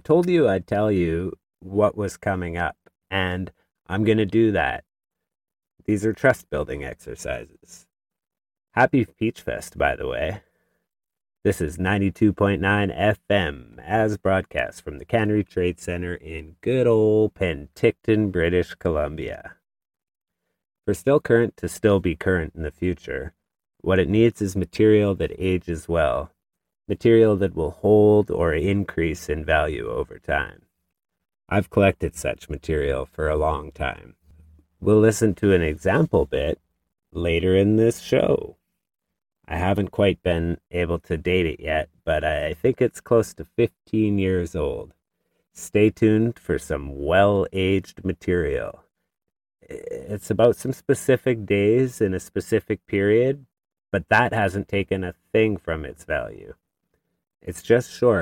told you I'd tell you what was coming up, and I'm going to do that. These are trust building exercises. Happy Peach Fest, by the way. This is 92.9 FM, as broadcast from the Cannery Trade Center in good old Penticton, British Columbia. For Still Current to still be current in the future, what it needs is material that ages well, material that will hold or increase in value over time. I've collected such material for a long time. We'll listen to an example bit later in this show. I haven't quite been able to date it yet, but I think it's close to 15 years old. Stay tuned for some well-aged material. It's about some specific days in a specific period, but that hasn't taken a thing from its value. It's just short.